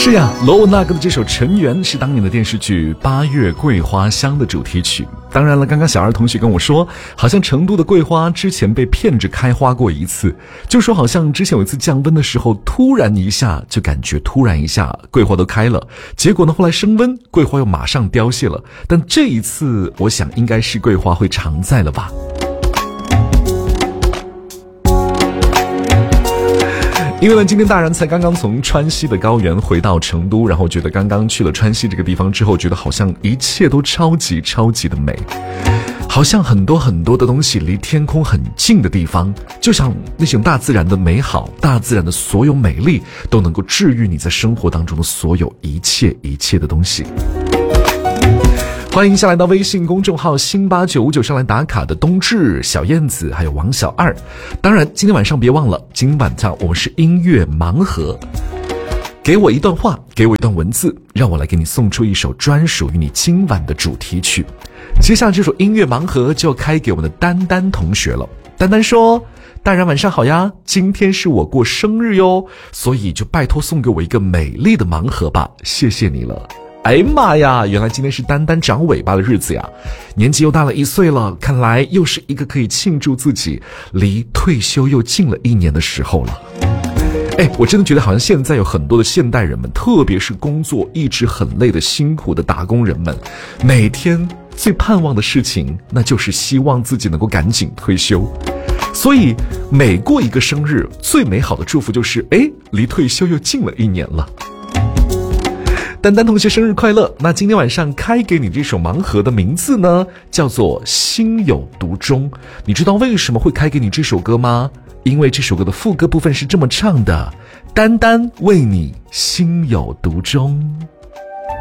是呀，罗文那哥的这首《尘缘》是当年的电视剧《八月桂花香》的主题曲。当然了，刚刚小二同学跟我说，好像成都的桂花之前被骗着开花过一次，就说好像之前有一次降温的时候，突然一下桂花都开了，结果呢后来升温，桂花又马上凋谢了。但这一次我想应该是桂花会常在了吧。因为呢，今天大然才刚刚从川西的高原回到成都，然后觉得刚刚去了川西这个地方之后，觉得好像一切都超级的美，好像很多的东西离天空很近的地方，就像那种大自然的美好，大自然的所有美丽都能够治愈你在生活当中的所有一切的东西。欢迎下来到微信公众号新8959上来打卡的冬至、小燕子还有王小二。当然今天晚上别忘了，今天晚上我们是音乐盲盒，给我一段话，给我一段文字，让我来给你送出一首专属于你今晚的主题曲。接下来这首音乐盲盒就开给我们的丹丹同学了。丹丹说，大然晚上好呀，今天是我过生日哟，所以就拜托送给我一个美丽的盲盒吧，谢谢你了。哎呀妈呀，原来今天是丹丹长尾巴的日子呀，年纪又大了1岁了，看来又是一个可以庆祝自己离退休又近了1年的时候了。我真的觉得好像现在有很多的现代人们，特别是工作一直很累的辛苦的打工人们，每天最盼望的事情那就是希望自己能够赶紧退休。所以每过一个生日，最美好的祝福就是离退休又近了1年了。丹丹同学生日快乐！那今天晚上开给你这首盲盒的名字呢，叫做心有独钟。你知道为什么会开给你这首歌吗？因为这首歌的副歌部分是这么唱的：丹丹为你心有独钟。